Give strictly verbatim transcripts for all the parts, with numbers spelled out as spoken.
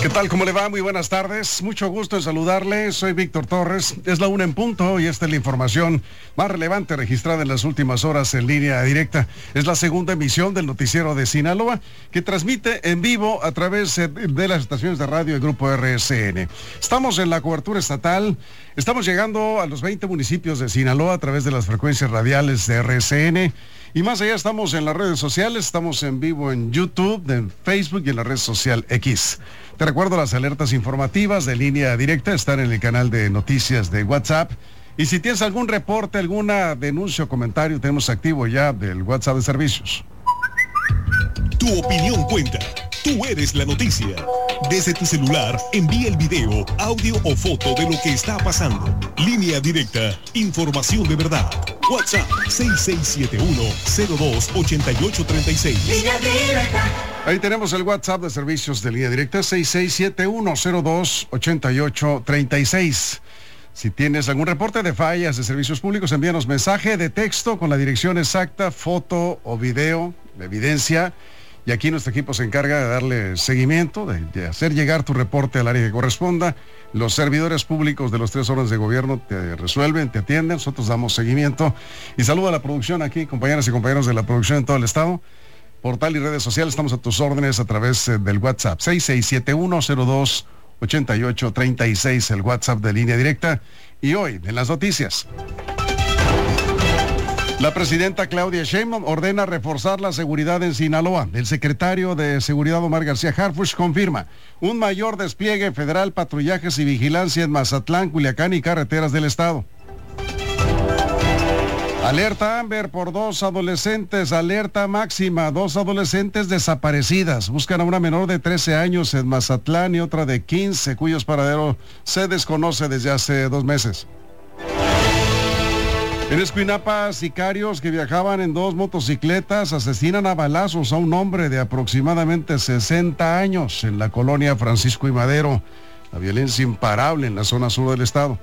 ¿Qué tal? ¿Cómo le va? Muy buenas tardes. Mucho gusto en saludarle. Soy Víctor Torres. Es la una en punto y esta es la información más relevante registrada en las últimas horas en línea directa. Es la segunda emisión del noticiero de Sinaloa que transmite en vivo a través de las estaciones de radio del Grupo R S N. Estamos en la cobertura estatal. Estamos llegando a los veinte municipios de Sinaloa a través de las frecuencias radiales de R S N. Y más allá estamos en las redes sociales, estamos en vivo en YouTube, en Facebook y en la red social X. Te recuerdo las alertas informativas de línea directa están en el canal de noticias de WhatsApp. Y si tienes algún reporte, alguna denuncia o comentario, tenemos activo ya del WhatsApp de servicios. Tu opinión cuenta. Tú eres la noticia. Desde tu celular, envía el video, audio o foto de lo que está pasando. Línea directa, información de verdad. WhatsApp seis seis siete uno, cero dos, ocho ocho tres seis. Línea directa. Ahí tenemos el WhatsApp de servicios de línea directa, seis seis siete uno, cero dos, ocho ocho tres seis. Si tienes algún reporte de fallas de servicios públicos, envíanos mensaje de texto con la dirección exacta, foto o video de evidencia. Y aquí nuestro equipo se encarga de darle seguimiento, de, de hacer llegar tu reporte al área que corresponda. Los servidores públicos de los tres órdenes de gobierno te resuelven, te atienden, nosotros damos seguimiento. Y saludo a la producción aquí, compañeras y compañeros de la producción en todo el estado. Portal y redes sociales, estamos a tus órdenes a través eh, del WhatsApp. seis seis siete uno, cero dos, ocho ocho tres seis, el WhatsApp de línea directa. Y hoy, en las noticias. La presidenta Claudia Sheinbaum ordena reforzar la seguridad en Sinaloa. El secretario de Seguridad Omar García Harfuch confirma un mayor despliegue federal, patrullajes y vigilancia en Mazatlán, Culiacán y carreteras del estado. Alerta Amber por dos adolescentes, alerta máxima, dos adolescentes desaparecidas. Buscan a una menor de trece años en Mazatlán y otra de quince, cuyos paraderos se desconoce desde hace dos meses. En Escuinapa, sicarios que viajaban en dos motocicletas asesinan a balazos a un hombre de aproximadamente sesenta años en la colonia Francisco y Madero. La violencia imparable en la zona sur del estado.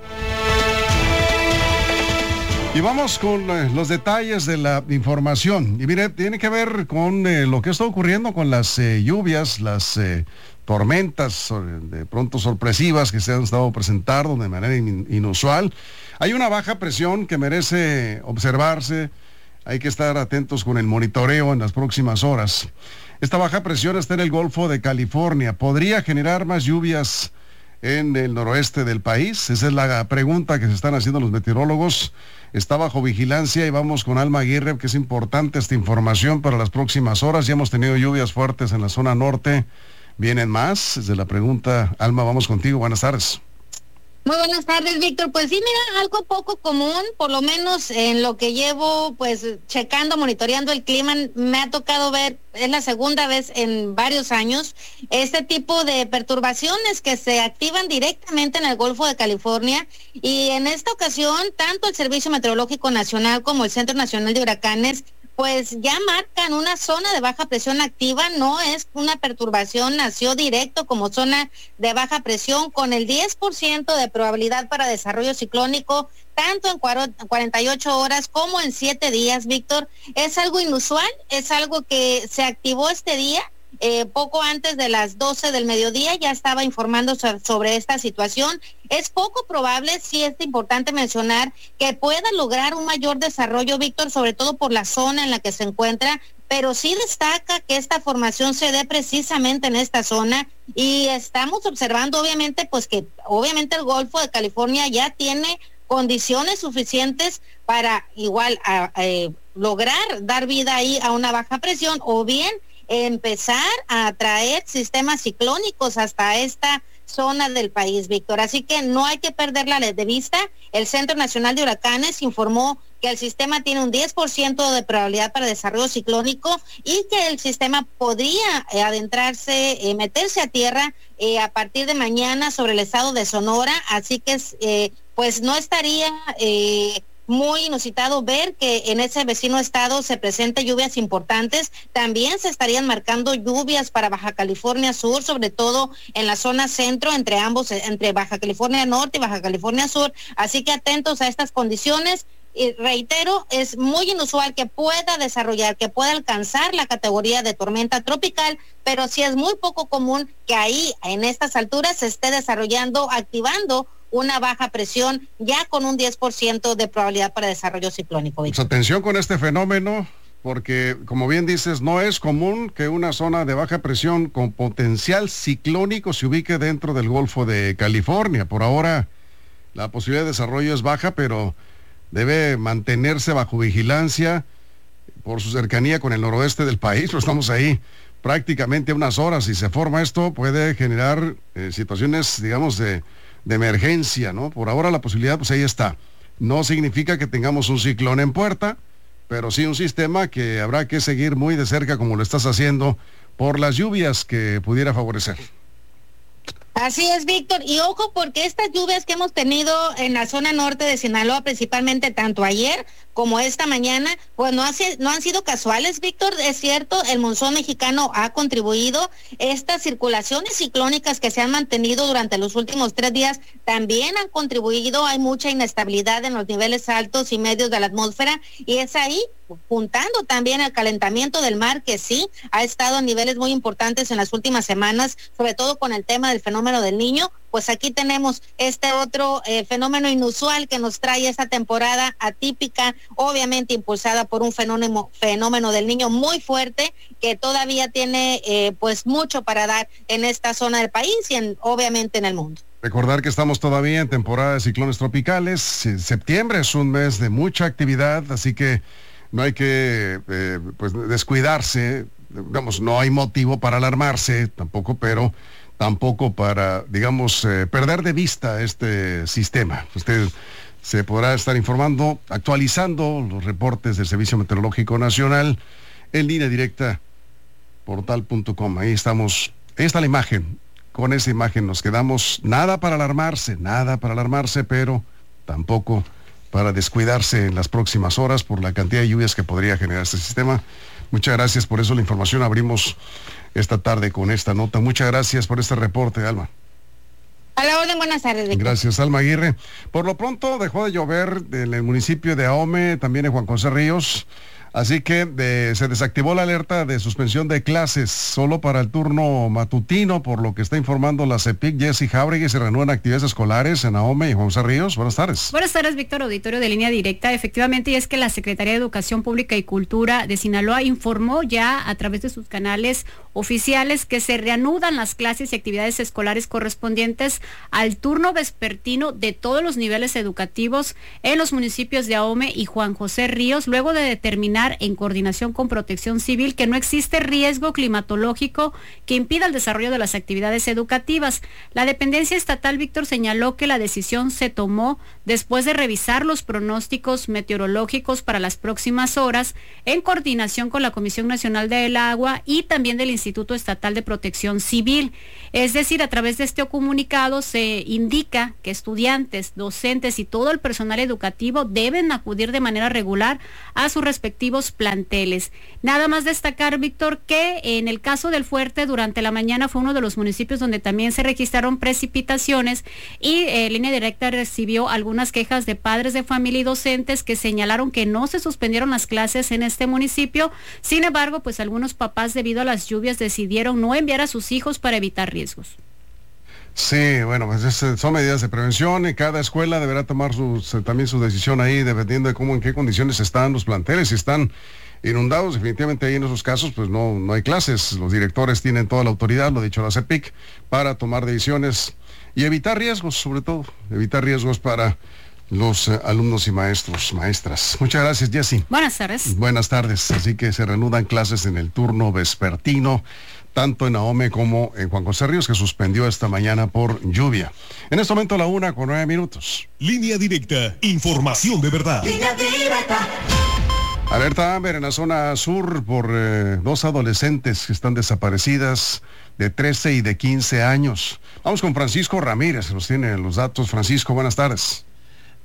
Y vamos con eh, los detalles de la información. Y mire, tiene que ver con eh, lo que está ocurriendo con las eh, lluvias, las eh, tormentas de pronto sorpresivas que se han estado presentando de manera in- inusual. Hay una baja presión que merece observarse. Hay que estar atentos con el monitoreo en las próximas horas. Esta baja presión está en el Golfo de California. ¿Podría generar más lluvias en el noroeste del país? Esa es la pregunta que se están haciendo los meteorólogos. Está bajo vigilancia y vamos con Alma Aguirre, que es importante esta información para las próximas horas. Ya hemos tenido lluvias fuertes en la zona norte. ¿Vienen más? Desde la pregunta, Alma, vamos contigo. Buenas tardes. Muy buenas tardes, Víctor. Pues sí, mira, algo poco común, por lo menos en lo que llevo, pues, checando, monitoreando el clima, me ha tocado ver, es la segunda vez en varios años, este tipo de perturbaciones que se activan directamente en el Golfo de California. Y en esta ocasión, tanto el Servicio Meteorológico Nacional como el Centro Nacional de Huracanes pues ya marcan una zona de baja presión activa. No es una perturbación, nació directo como zona de baja presión con el diez por ciento de probabilidad para desarrollo ciclónico, tanto en cuarenta y ocho horas como en siete días, Víctor. Es algo inusual, es algo que se activó este día. Eh, poco antes de las doce del mediodía ya estaba informando so- sobre esta situación. Es poco probable, sí es importante mencionar, que pueda lograr un mayor desarrollo, Víctor, sobre todo por la zona en la que se encuentra, pero sí destaca que esta formación se dé precisamente en esta zona y estamos observando obviamente pues que obviamente el Golfo de California ya tiene condiciones suficientes para igual a, a, eh, lograr dar vida ahí a una baja presión o bien empezar a atraer sistemas ciclónicos hasta esta zona del país, Víctor. Así que no hay que perderla de vista. El Centro Nacional de Huracanes informó que el sistema tiene un diez por ciento de probabilidad para desarrollo ciclónico y que el sistema podría eh, adentrarse, eh, meterse a tierra eh, a partir de mañana sobre el estado de Sonora. Así que eh, pues no estaría eh, muy inusitado ver que en ese vecino estado se presenten lluvias importantes. También se estarían marcando lluvias para Baja California Sur, sobre todo en la zona centro, entre ambos, entre Baja California Norte y Baja California Sur. Así que atentos a estas condiciones. Y reitero, es muy inusual que pueda desarrollar, que pueda alcanzar la categoría de tormenta tropical, pero sí es muy poco común que ahí, en estas alturas, se esté desarrollando, activando una baja presión, ya con un diez por ciento de probabilidad para desarrollo ciclónico. Pues atención con este fenómeno, porque como bien dices, no es común que una zona de baja presión con potencial ciclónico se ubique dentro del Golfo de California. Por ahora, la posibilidad de desarrollo es baja, pero debe mantenerse bajo vigilancia por su cercanía con el noroeste del país. Pues estamos ahí prácticamente a unas horas. Si se forma esto, puede generar eh, situaciones, digamos, de, de emergencia, ¿no? Por ahora la posibilidad, pues ahí está. No significa que tengamos un ciclón en puerta, pero sí un sistema que habrá que seguir muy de cerca, como lo estás haciendo, por las lluvias que pudiera favorecer. Así es, Víctor, y ojo porque estas lluvias que hemos tenido en la zona norte de Sinaloa, principalmente tanto ayer como esta mañana, pues no, hace, no han sido casuales, Víctor. Es cierto, el monzón mexicano ha contribuido. Estas circulaciones ciclónicas que se han mantenido durante los últimos tres días también han contribuido. Hay mucha inestabilidad en los niveles altos y medios de la atmósfera, y es ahí, juntando también el calentamiento del mar, que sí ha estado a niveles muy importantes en las últimas semanas, sobre todo con el tema del fenómeno del Niño. Pues aquí tenemos este otro eh, fenómeno inusual que nos trae esta temporada atípica, obviamente impulsada por un fenómeno, fenómeno del Niño muy fuerte, que todavía tiene eh, pues mucho para dar en esta zona del país y en, obviamente en el mundo. Recordar que estamos todavía en temporada de ciclones tropicales. Septiembre es un mes de mucha actividad, así que no hay que eh, pues descuidarse. Digamos, no hay motivo para alarmarse tampoco, pero tampoco para, digamos, eh, perder de vista este sistema. Usted se podrá estar informando, actualizando los reportes del Servicio Meteorológico Nacional en línea directa, portal punto com. Ahí estamos, ahí está la imagen. Con esa imagen nos quedamos. Nada para alarmarse, nada para alarmarse, pero tampoco para descuidarse en las próximas horas por la cantidad de lluvias que podría generar este sistema. Muchas gracias por eso la información. Abrimos esta tarde con esta nota. Muchas gracias por este reporte, Alma. A la orden, buenas tardes, Víctor. Gracias, Alma Aguirre. Por lo pronto dejó de llover en el municipio de Ahome, también en Juan José Ríos. Así que de, se desactivó la alerta de suspensión de clases solo para el turno matutino, por lo que está informando la CEPIC. Jessy Jáuregui, se reanudan actividades escolares en Ahome y Juan José Ríos. Buenas tardes. Buenas tardes, Víctor, auditorio de Línea Directa. Efectivamente, y es que la Secretaría de Educación Pública y Cultura de Sinaloa informó ya a través de sus canales oficiales que se reanudan las clases y actividades escolares correspondientes al turno vespertino de todos los niveles educativos en los municipios de Ahome y Juan José Ríos, luego de determinar en coordinación con Protección Civil que no existe riesgo climatológico que impida el desarrollo de las actividades educativas. La dependencia estatal, Víctor, señaló que la decisión se tomó después de revisar los pronósticos meteorológicos para las próximas horas en coordinación con la Comisión Nacional del Agua y también del Instituto Estatal de Protección Civil. Es decir, a través de este comunicado se indica que estudiantes, docentes y todo el personal educativo deben acudir de manera regular a sus respectivos planteles. Nada más destacar, Víctor, que en el caso del Fuerte, durante la mañana fue uno de los municipios donde también se registraron precipitaciones y eh, Línea Directa recibió algunas quejas de padres de familia y docentes que señalaron que no se suspendieron las clases en este municipio. Sin embargo, pues algunos papás, debido a las lluvias, decidieron no enviar a sus hijos para evitar riesgos. Sí, bueno, pues es, son medidas de prevención y cada escuela deberá tomar sus, también su decisión ahí, dependiendo de cómo, en qué condiciones están los planteles. Si están inundados, definitivamente ahí en esos casos, pues no, no hay clases. Los directores tienen toda la autoridad, lo ha dicho la CEPIC, para tomar decisiones y evitar riesgos, sobre todo, evitar riesgos para los eh, alumnos y maestros, maestras. Muchas gracias, Jessy. Buenas tardes. Buenas tardes. Así que se reanudan clases en el turno vespertino, tanto en Ahome como en Juan José Ríos, que suspendió esta mañana por lluvia. En este momento la una con nueve minutos. Línea Directa, información de verdad. Línea Directa. Alerta Amber en la zona sur por eh, dos adolescentes que están desaparecidas, de trece y de quince años. Vamos con Francisco Ramírez, que nos tiene los datos. Francisco, buenas tardes.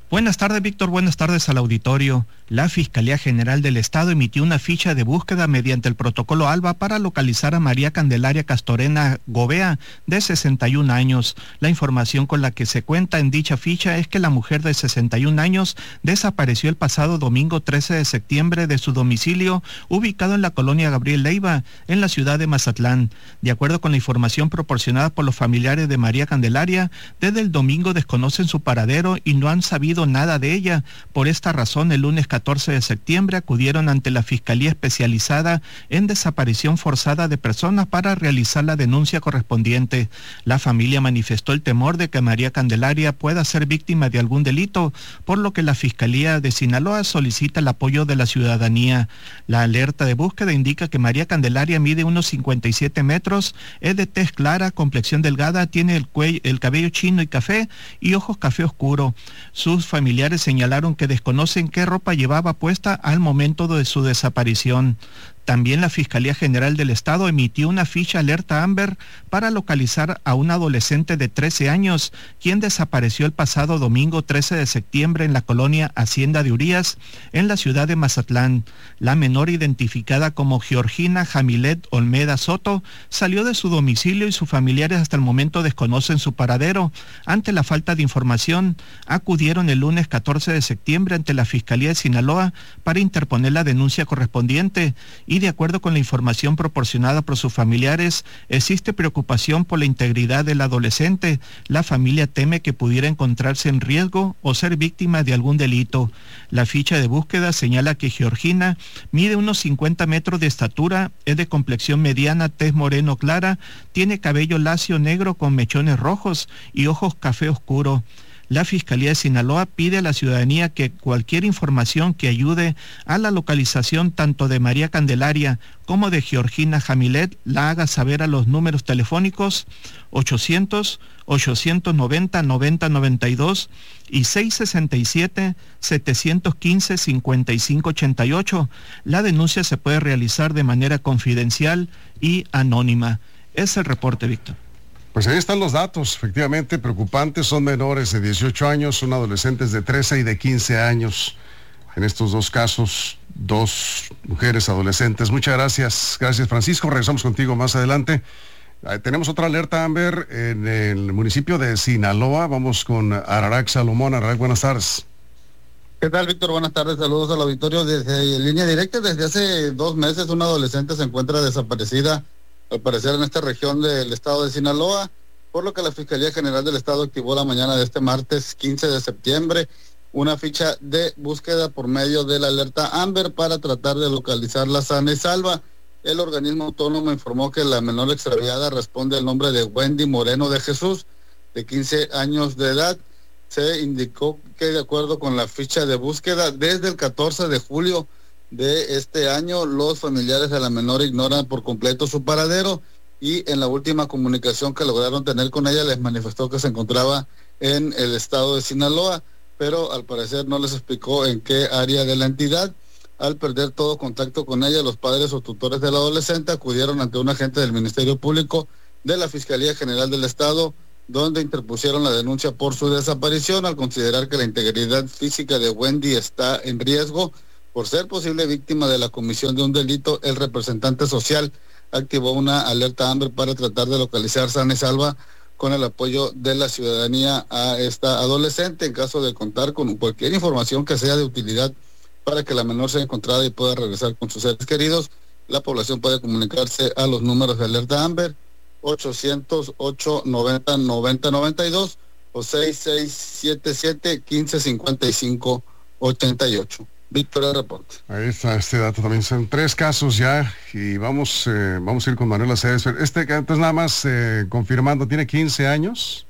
Buenas tardes, Víctor. Buenas tardes al auditorio. La Fiscalía General del Estado emitió una ficha de búsqueda mediante el protocolo ALBA para localizar a María Candelaria Castorena Gobea, de sesenta y un años. La información con la que se cuenta en dicha ficha es que la mujer de sesenta y un años desapareció el pasado domingo trece de septiembre de su domicilio, ubicado en la colonia Gabriel Leiva, en la ciudad de Mazatlán. De acuerdo con la información proporcionada por los familiares de María Candelaria, desde el domingo desconocen su paradero y no han sabido nada de ella. Por esta razón, el lunes catorce de septiembre acudieron ante la Fiscalía Especializada en Desaparición Forzada de Personas para realizar la denuncia correspondiente. La familia manifestó el temor de que María Candelaria pueda ser víctima de algún delito, por lo que la Fiscalía de Sinaloa solicita el apoyo de la ciudadanía. La alerta de búsqueda indica que María Candelaria mide unos cincuenta y siete metros, es de tez clara, complexión delgada, tiene el, cuello, el cabello chino y café y ojos café oscuro. Sus familiares señalaron que desconocen qué ropa llevaba puesta al momento de su desaparición. También la Fiscalía General del Estado emitió una ficha alerta Amber para localizar a un adolescente de trece años, quien desapareció el pasado domingo trece de septiembre en la colonia Hacienda de Urias, en la ciudad de Mazatlán. La menor, identificada como Georgina Jamilet Olmeda Soto, salió de su domicilio y sus familiares hasta el momento desconocen su paradero. Ante la falta de información, acudieron el lunes catorce de septiembre ante la Fiscalía de Sinaloa para interponer la denuncia correspondiente y de acuerdo con la información proporcionada por sus familiares, existe preocupación por la integridad del adolescente. La familia teme que pudiera encontrarse en riesgo o ser víctima de algún delito. La ficha de búsqueda señala que Georgina mide unos cincuenta metros de estatura, es de complexión mediana, tez moreno clara, tiene cabello lacio negro con mechones rojos y ojos café oscuro. La Fiscalía de Sinaloa pide a la ciudadanía que cualquier información que ayude a la localización tanto de María Candelaria como de Georgina Jamilet la haga saber a los números telefónicos ochocientos, ochocientos noventa, noventa noventa y dos y seiscientos sesenta y siete, setecientos quince, cincuenta y cinco ochenta y ocho. La denuncia se puede realizar de manera confidencial y anónima. Es el reporte, Víctor. Pues ahí están los datos, efectivamente preocupantes, son menores de dieciocho años, son adolescentes de trece y de quince años. En estos dos casos, dos mujeres adolescentes. Muchas gracias, gracias Francisco, regresamos contigo más adelante. Eh, tenemos otra alerta Amber en el municipio de Sinaloa, vamos con Ararac Salomón. Ararac, buenas tardes. ¿Qué tal, Víctor? Buenas tardes, saludos al auditorio. Desde línea directa, desde hace dos meses una adolescente se encuentra desaparecida, al parecer en esta región del estado de Sinaloa, por lo que la Fiscalía General del Estado activó la mañana de este martes quince de septiembre una ficha de búsqueda por medio de la alerta Amber para tratar de localizarla sana y salva. El organismo autónomo informó que la menor extraviada responde al nombre de Wendy Moreno de Jesús, de quince años de edad. Se indicó que de acuerdo con la ficha de búsqueda, desde el catorce de julio de este año, los familiares de la menor ignoran por completo su paradero y en la última comunicación que lograron tener con ella les manifestó que se encontraba en el estado de Sinaloa, pero al parecer no les explicó en qué área de la entidad. Al perder todo contacto con ella, los padres o tutores del adolescente acudieron ante un agente del Ministerio Público de la Fiscalía General del Estado, donde interpusieron la denuncia por su desaparición al considerar que la integridad física de Wendy está en riesgo. Por ser posible víctima de la comisión de un delito, el representante social activó una alerta Amber para tratar de localizar sana y salva con el apoyo de la ciudadanía a esta adolescente en caso de contar con cualquier información que sea de utilidad para que la menor sea encontrada y pueda regresar con sus seres queridos. La población puede comunicarse a los números de alerta Amber ochocientos, ocho noventa, noventa noventa y dos o seis seis siete siete, quince cincuenta y cinco ochenta y ocho. Víctor, el reporte. Ahí está este dato también. Son tres casos ya y vamos eh, vamos a ir con Manuela César. Este entonces nada más eh, confirmando, ¿tiene quince años?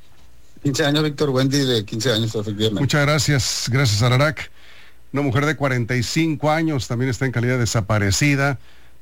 quince años, Víctor. Wendy de quince años, efectivamente. Muchas gracias, gracias Ararac. Una mujer de cuarenta y cinco años también está en calidad de desaparecida.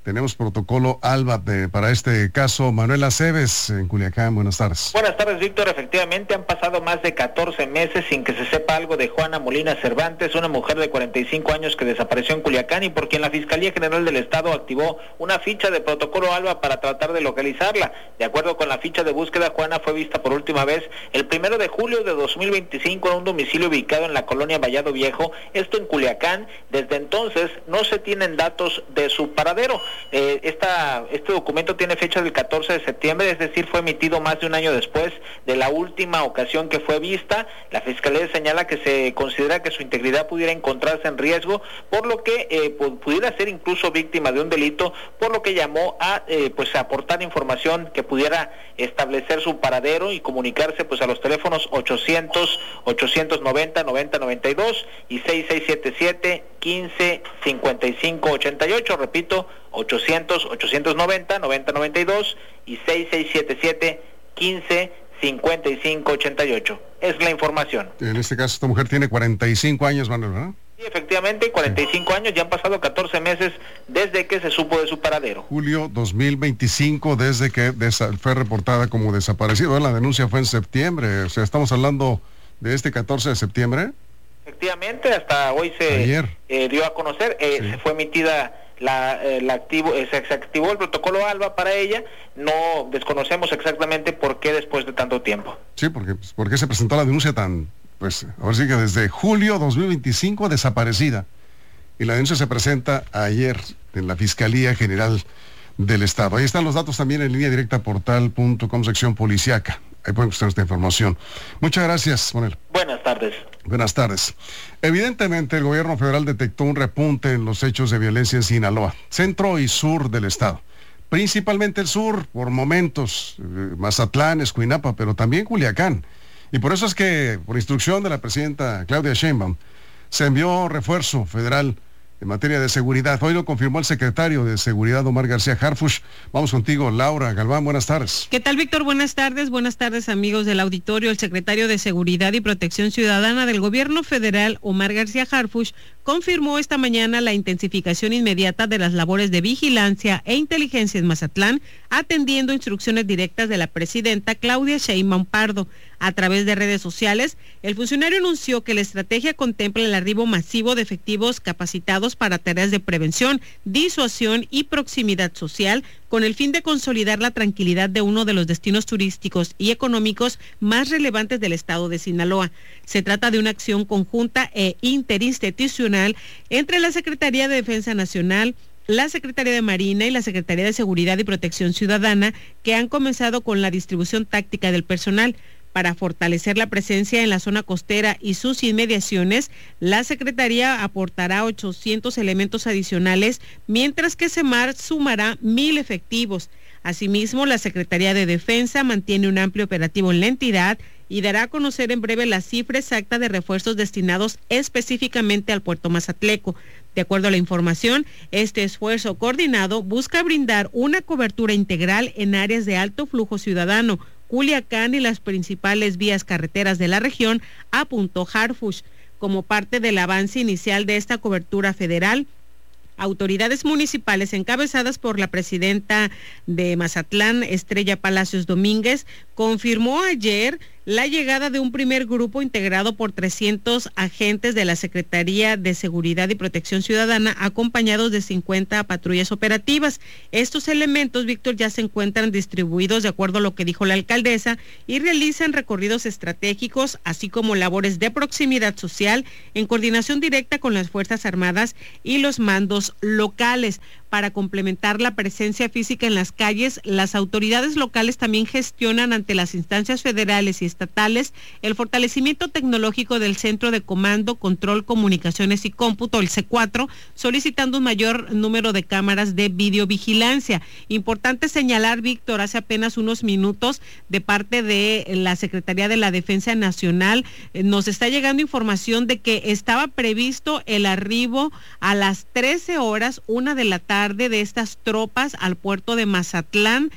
Tenemos protocolo ALBA de, para este caso. Manuel Aceves, en Culiacán, buenas tardes. Buenas tardes, Víctor. Efectivamente, han pasado más de catorce meses sin que se sepa algo de Juana Molina Cervantes, una mujer de cuarenta y cinco años que desapareció en Culiacán y por quien la Fiscalía General del Estado activó una ficha de protocolo ALBA para tratar de localizarla. De acuerdo con la ficha de búsqueda, Juana fue vista por última vez el primero de julio de dos mil veinticinco en un domicilio ubicado en la colonia Vallado Viejo, esto en Culiacán. Desde entonces no se tienen datos de su paradero. Eh, esta, este documento tiene fecha del catorce de septiembre, es decir, fue emitido más de un año después de la última ocasión que fue vista. La Fiscalía señala que se considera que su integridad pudiera encontrarse en riesgo, por lo que eh, pudiera ser incluso víctima de un delito, por lo que llamó a eh, pues a aportar información que pudiera establecer su paradero y comunicarse pues a los teléfonos ochocientos, ochocientos noventa, noventa noventa y dos y seis seis siete siete, quince cincuenta y cinco ochenta y ocho. Repito, ochocientos, ochocientos noventa, noventa noventa y dos y seis seis siete siete, quince cincuenta y cinco ochenta y ocho. Es la información. En este caso, esta mujer tiene cuarenta y cinco años, Manuel, ¿verdad? Sí, efectivamente, cuarenta y cinco años, ya han pasado catorce meses desde que se supo de su paradero. Julio dos mil veinticinco, desde que desa- fue reportada como desaparecido. La denuncia fue en septiembre, o sea, estamos hablando de este catorce de septiembre. Efectivamente, hasta hoy se eh, dio a conocer, eh, sí. se fue emitida la, eh, la activo, eh, se, se activó el protocolo ALBA para ella. No desconocemos exactamente por qué después de tanto tiempo. Sí, porque pues, ¿por qué se presentó la denuncia tan, pues, ahora sí que desde julio dos mil veinticinco desaparecida? Y la denuncia se presenta ayer en la Fiscalía General del Estado. Ahí están los datos también en línea directa portal punto com, sección policiaca. Ahí pueden buscar esta información. Muchas gracias, Manuel. Buenas tardes. Buenas tardes. Evidentemente, el gobierno federal detectó un repunte en los hechos de violencia en Sinaloa, centro y sur del estado. Principalmente el sur, por momentos, eh, Mazatlán, Escuinapa, pero también Culiacán. Y por eso es que, por instrucción de la presidenta Claudia Sheinbaum, se envió refuerzo federal en materia de seguridad. Hoy lo confirmó el secretario de Seguridad, Omar García Harfuch. Vamos contigo, Laura Galván, buenas tardes. ¿Qué tal, Víctor? Buenas tardes, buenas tardes, amigos del auditorio. El secretario de Seguridad y Protección Ciudadana del Gobierno Federal, Omar García Harfuch, confirmó esta mañana la intensificación inmediata de las labores de vigilancia e inteligencia en Mazatlán, atendiendo instrucciones directas de la presidenta Claudia Sheinbaum Pardo. A través de redes sociales, el funcionario anunció que la estrategia contempla el arribo masivo de efectivos capacitados para tareas de prevención, disuasión y proximidad social, con el fin de consolidar la tranquilidad de uno de los destinos turísticos y económicos más relevantes del estado de Sinaloa. Se trata de una acción conjunta e interinstitucional entre la Secretaría de Defensa Nacional, la Secretaría de Marina y la Secretaría de Seguridad y Protección Ciudadana, que han comenzado con la distribución táctica del personal. Para fortalecer la presencia en la zona costera y sus inmediaciones, la Secretaría aportará ochocientos elementos adicionales, mientras que Semar sumará mil efectivos. Asimismo, la Secretaría de Defensa mantiene un amplio operativo en la entidad y dará a conocer en breve la cifra exacta de refuerzos destinados específicamente al puerto mazatleco. De acuerdo a la información, este esfuerzo coordinado busca brindar una cobertura integral en áreas de alto flujo ciudadano, Culiacán y las principales vías carreteras de la región, apuntó Harfuch. Como parte del avance inicial de esta cobertura federal, autoridades municipales encabezadas por la presidenta de Mazatlán, Estrella Palacios Domínguez, confirmó ayer la llegada de un primer grupo integrado por trescientos agentes de la Secretaría de Seguridad y Protección Ciudadana, acompañados de cincuenta patrullas operativas. Estos elementos, Víctor, ya se encuentran distribuidos de acuerdo a lo que dijo la alcaldesa y realizan recorridos estratégicos, así como labores de proximidad social en coordinación directa con las Fuerzas Armadas y los mandos locales. Para complementar la presencia física en las calles, las autoridades locales también gestionan ante las instancias federales y estatales el fortalecimiento tecnológico del Centro de Comando, Control, Comunicaciones y Cómputo, el C cuatro, solicitando un mayor número de cámaras de videovigilancia. Importante señalar, Víctor, hace apenas unos minutos, de parte de la Secretaría de la Defensa Nacional, eh, nos está llegando información de que estaba previsto el arribo a las trece horas, una de la tarde, de estas tropas al puerto de Mazatlán.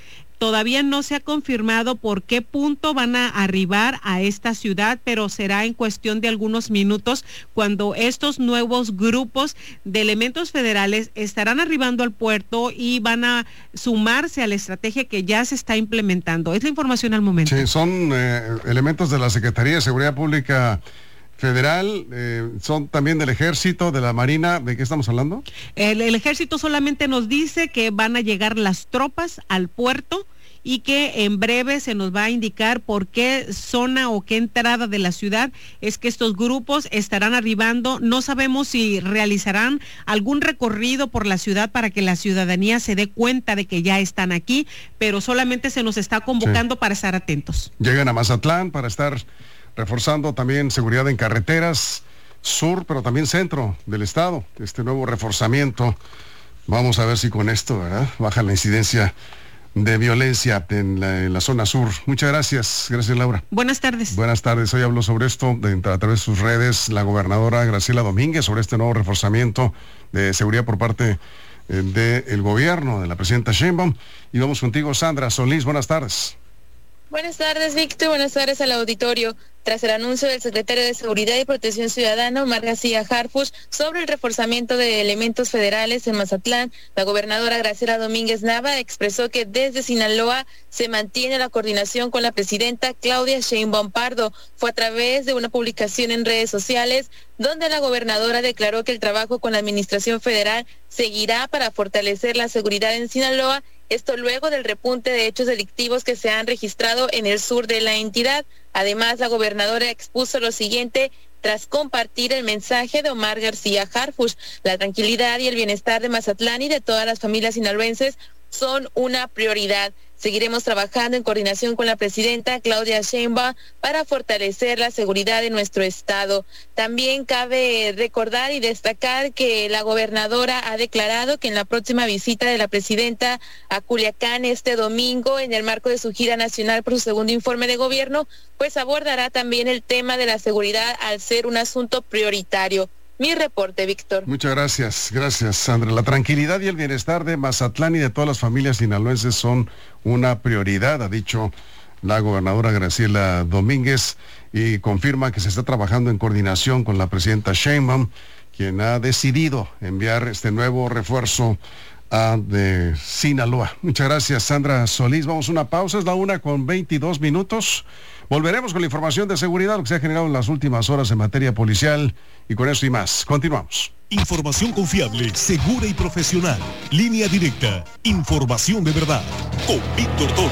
todavía no se ha confirmado por qué punto van a arribar a esta ciudad, pero será en cuestión de algunos minutos cuando estos nuevos grupos de elementos federales estarán arribando al puerto y van a sumarse a la estrategia que ya se está implementando. Es la información al momento. Sí, son eh, elementos de la Secretaría de Seguridad Pública Federal, eh, son también del Ejército, de la Marina. ¿De qué estamos hablando? El, el Ejército solamente nos dice que van a llegar las tropas al puerto y que en breve se nos va a indicar por qué zona o qué entrada de la ciudad es que estos grupos estarán arribando. No sabemos si realizarán algún recorrido por la ciudad para que la ciudadanía se dé cuenta de que ya están aquí, pero solamente se nos está convocando sí. para estar atentos. Llegan a Mazatlán para estar reforzando también seguridad en carreteras sur, pero también centro del estado. Este nuevo reforzamiento, vamos a ver si con esto, ¿verdad?, baja la incidencia de violencia en la, en la zona sur. Muchas gracias. Gracias, Laura. Buenas tardes. Buenas tardes. Hoy habló sobre esto de, a través de sus redes la gobernadora Graciela Domínguez sobre este nuevo reforzamiento de seguridad por parte eh, del gobierno de la presidenta Sheinbaum. Y vamos contigo, Sandra Solís. Buenas tardes. Buenas tardes, Víctor. Buenas tardes al auditorio. Tras el anuncio del secretario de Seguridad y Protección Ciudadana, Omar García Harfuch, sobre el reforzamiento de elementos federales en Mazatlán, la gobernadora Graciela Domínguez Nava expresó que desde Sinaloa se mantiene la coordinación con la presidenta Claudia Sheinbaum Pardo. Fue a través de una publicación en redes sociales donde la gobernadora declaró que el trabajo con la administración federal seguirá para fortalecer la seguridad en Sinaloa, esto luego del repunte de hechos delictivos que se han registrado en el sur de la entidad. Además, la gobernadora expuso lo siguiente tras compartir el mensaje de Omar García Harfuch: la tranquilidad y el bienestar de Mazatlán y de todas las familias sinaloenses son una prioridad. Seguiremos trabajando en coordinación con la presidenta Claudia Sheinbaum para fortalecer la seguridad de nuestro estado. También cabe recordar y destacar que la gobernadora ha declarado que en la próxima visita de la presidenta a Culiacán este domingo, en el marco de su gira nacional por su segundo informe de gobierno, pues abordará también el tema de la seguridad al ser un asunto prioritario. Mi reporte, Víctor. Muchas gracias, gracias, Sandra. La tranquilidad y el bienestar de Mazatlán y de todas las familias sinaloenses son una prioridad, ha dicho la gobernadora Graciela Domínguez, y confirma que se está trabajando en coordinación con la presidenta Sheinbaum, quien ha decidido enviar este nuevo refuerzo a de Sinaloa. Muchas gracias, Sandra Solís. Vamos a una pausa, es la una con veintidós minutos. Volveremos con la información de seguridad, lo que se ha generado en las últimas horas en materia policial, y con eso y más. Continuamos. Información confiable, segura y profesional. Línea directa. Información de verdad. Con Víctor Torres.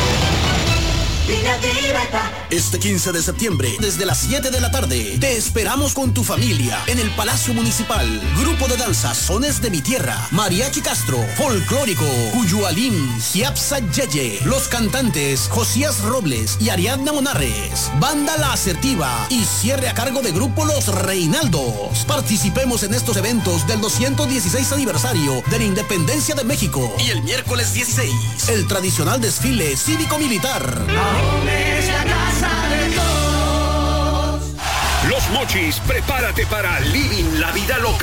Este quince de septiembre, desde las siete de la tarde, te esperamos con tu familia en el Palacio Municipal. Grupo de danza Sones de mi Tierra, Mariachi Castro, Folclórico, Cuyualim, Giapsa Yeye, los cantantes Josías Robles y Ariadna Monarres, Banda La Asertiva y cierre a cargo de Grupo Los Reinaldos. Participemos en estos eventos del doscientos dieciséis aniversario de la Independencia de México y el miércoles dieciséis, el tradicional desfile cívico-militar. Es la casa de todos. Los Mochis, prepárate para Living la Vida Loca.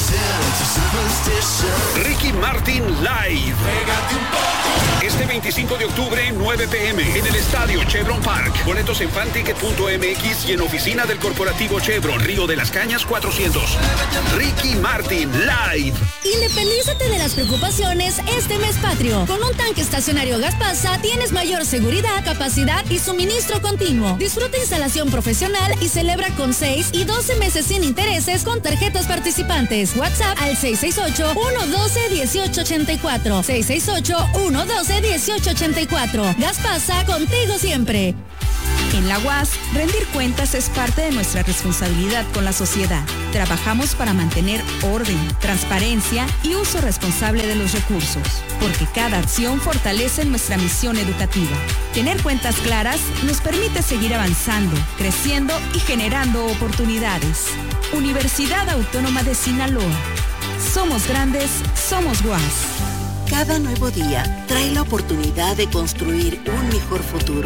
Ricky Martin Live. Este veinticinco de octubre, nueve pe eme, en el estadio Chevron Park. Boletos en fanticket punto eme equis y en oficina del corporativo Chevron, Río de las Cañas cuatrocientos. Ricky Martin Live. Independízate de las preocupaciones este mes patrio. Con un tanque estacionario Gaspasa tienes mayor seguridad, capacidad y suministro continuo. Disfruta instalación profesional y celebra con seis y doce meses sin intereses con tarjetas participantes. WhatsApp al seis seis ocho, uno uno dos, uno ocho ocho cuatro. seis seis ocho, uno uno dos, uno ocho ocho cuatro. Gaspasa, contigo siempre. En la U A S, rendir cuentas es parte de nuestra responsabilidad con la sociedad. Trabajamos para mantener orden, transparencia y uso responsable de los recursos, porque cada acción fortalece nuestra misión educativa. Tener cuentas claras nos permite seguir avanzando, creciendo y generando oportunidades. Universidad Autónoma de Sinaloa. Somos grandes, somos U A S. Cada nuevo día trae la oportunidad de construir un mejor futuro. Y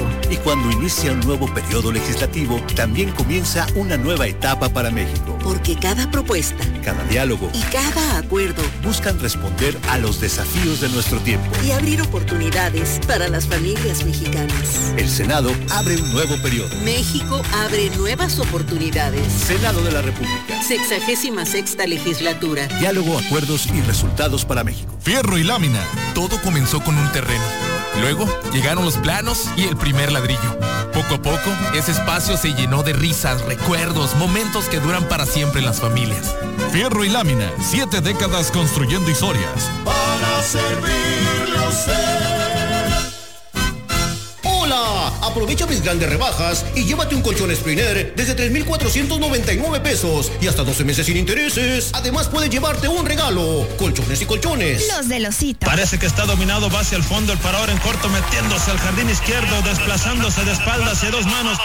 Cuando inicia un nuevo periodo legislativo, también comienza una nueva etapa para México. Porque cada propuesta, cada diálogo y cada acuerdo buscan responder a los desafíos de nuestro tiempo y abrir oportunidades para las familias mexicanas. El Senado abre un nuevo periodo. México abre nuevas oportunidades. Senado de la República. Sexagésima sexta legislatura. Diálogo, acuerdos y resultados para México. Fierro y lámina. Todo comenzó con un terreno. Luego llegaron los planos y el primer ladrillo. Poco a poco, ese espacio se llenó de risas, recuerdos, momentos que duran para siempre en las familias. Fierro y lámina, siete décadas construyendo historias. Para servirle a usted. ¡Hola! Aprovecha mis grandes rebajas y llévate un colchón Spriner desde tres mil cuatrocientos noventa y nueve pesos y hasta doce meses sin intereses. Además puedes llevarte un regalo. Colchones y colchones. Los de Losito. Parece que está dominado, va hacia el fondo, el parador en corto, metiéndose al jardín izquierdo, desplazándose de espaldas hacia dos manos.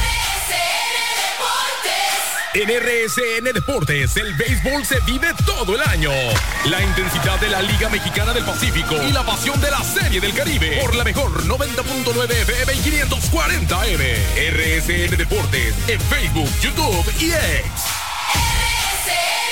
En R S N Deportes, el béisbol se vive todo el año. La intensidad de la Liga Mexicana del Pacífico y la pasión de la Serie del Caribe por la mejor noventa punto nueve F M y quinientos cuarenta M. R S N Deportes en Facebook, YouTube y X. R S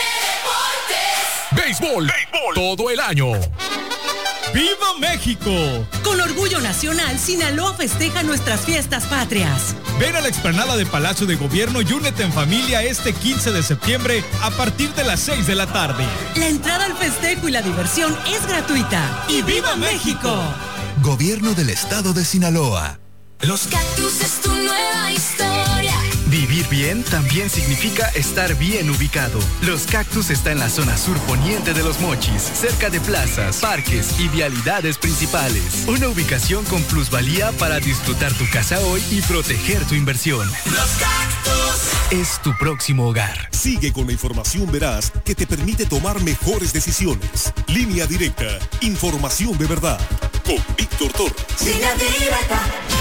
N Deportes. Béisbol, béisbol todo el año. ¡Viva México! Con orgullo nacional, Sinaloa festeja nuestras fiestas patrias. Ven a la explanada de Palacio de Gobierno y únete en familia este quince de septiembre a partir de las seis de la tarde. La entrada al festejo y la diversión es gratuita. ¡Y viva México! Gobierno del Estado de Sinaloa. Los Cactus es tu nueva historia. Vivir bien también significa estar bien ubicado. Los Cactus está en la zona sur poniente de Los Mochis, cerca de plazas, parques y vialidades principales. Una ubicación con plusvalía para disfrutar tu casa hoy y proteger tu inversión. Los Cactus es tu próximo hogar. Sigue con la información veraz que te permite tomar mejores decisiones. Línea Directa, información de verdad. Con Víctor Torres. Línea Directa.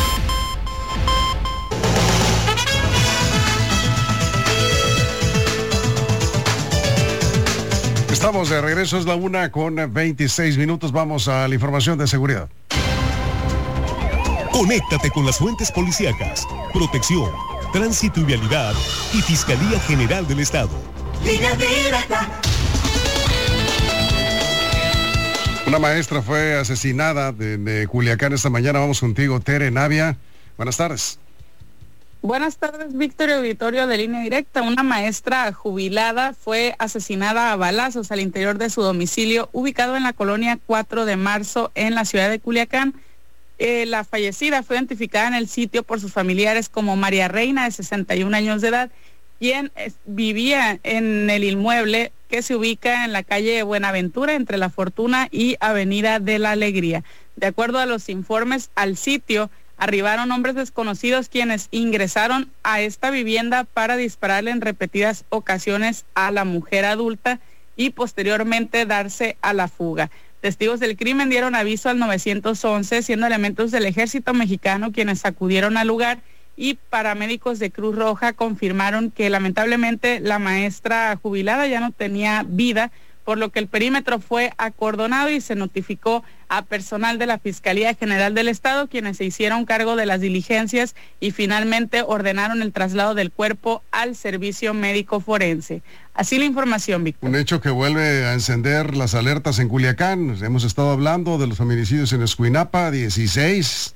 Estamos de regreso, es la una con veintiséis minutos. Vamos a la información de seguridad. Conéctate con las fuentes policíacas, protección, tránsito y vialidad y Fiscalía General del Estado. Línea Directa. Una maestra fue asesinada de, de Culiacán esta mañana. Vamos contigo, Tere Navia. Buenas tardes. Buenas tardes, Víctor, auditorio de Línea Directa. Una maestra jubilada fue asesinada a balazos al interior de su domicilio, ubicado en la colonia cuatro de marzo, en la ciudad de Culiacán. Eh, la fallecida fue identificada en el sitio por sus familiares como María Reina, de sesenta y un años de edad, quien es, vivía en el inmueble que se ubica en la calle Buenaventura, entre La Fortuna y Avenida de la Alegría. De acuerdo a los informes, al sitio arribaron hombres desconocidos quienes ingresaron a esta vivienda para dispararle en repetidas ocasiones a la mujer adulta y posteriormente darse a la fuga. Testigos del crimen dieron aviso al nueve once, siendo elementos del Ejército Mexicano quienes acudieron al lugar, y paramédicos de Cruz Roja confirmaron que lamentablemente la maestra jubilada ya no tenía vida, por lo que el perímetro fue acordonado y se notificó a personal de la Fiscalía General del Estado, quienes se hicieron cargo de las diligencias y finalmente ordenaron el traslado del cuerpo al servicio médico forense. Así la información, Víctor. Un hecho que vuelve a encender las alertas en Culiacán. Hemos estado hablando de los feminicidios en Escuinapa, dieciséis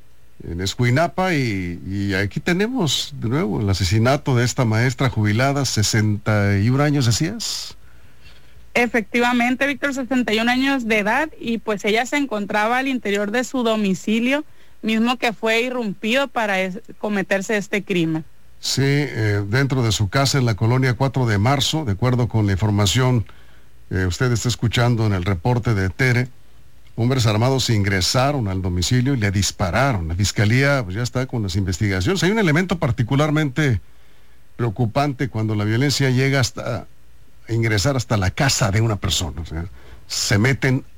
en Escuinapa, y, y aquí tenemos de nuevo el asesinato de esta maestra jubilada, sesenta y un años, decías. Efectivamente, Víctor, sesenta y un años de edad, y pues ella se encontraba al interior de su domicilio, mismo que fue irrumpido para es, cometerse este crimen. Sí, eh, dentro de su casa en la colonia cuatro de marzo, de acuerdo con la información que usted está escuchando en el reporte de Tere, hombres armados ingresaron al domicilio y le dispararon. La fiscalía pues, ya está con las investigaciones. Hay un elemento particularmente preocupante cuando la violencia llega hasta ingresar hasta la casa de una persona. O sea, se meten